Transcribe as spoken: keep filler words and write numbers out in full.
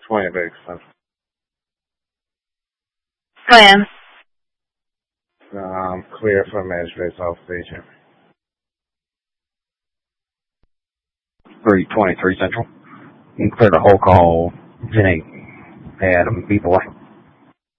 twenty big Central. Plan. Um, clear for Magistrate's Office agent. three twenty-three Central. You can clear the whole call. Jenny, Adam, B-Boy.